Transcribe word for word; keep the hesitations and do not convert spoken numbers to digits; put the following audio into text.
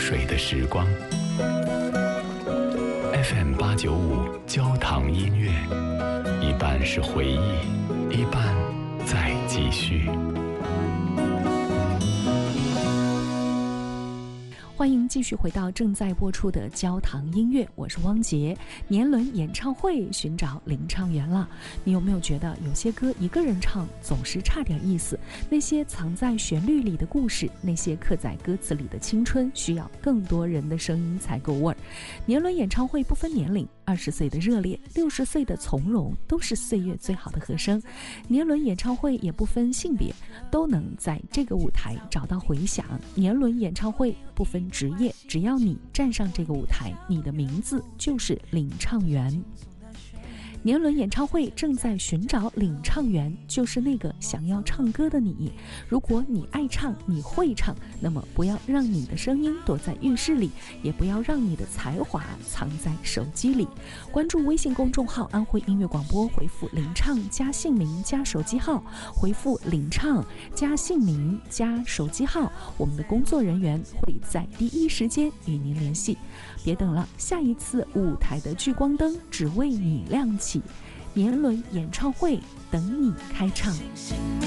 水的时光。 F M 八九五焦糖音乐，一半是回忆，一半在继续。 欢迎继续回到正在播出的焦糖音乐，我是汪杰。年轮演唱会寻找领唱员了，你有没有觉得有些歌一个人唱总是差点意思？那些藏在旋律里的故事，那些刻在歌词里的青春，需要更多人的声音才够味儿。年轮演唱会不分年龄，二十岁的热烈，六十岁的从容，都是岁月最好的和声。年轮演唱会也不分性别，都能在这个舞台找到回响。年轮演唱会不分职业，只要你站上这个舞台，你的名字就是领唱员。年轮演唱会正在寻找领唱员，就是那个想要唱歌的你。如果你爱唱，你会唱，那么不要让你的声音躲在浴室里，也不要让你的才华藏在手机里。关注微信公众号安徽音乐广播，回复领唱加姓名加手机号，回复领唱加姓名加手机号，我们的工作人员会在第一时间与您联系。别等了，下一次舞台的聚光灯只为你亮起。年轮演唱会等你开唱。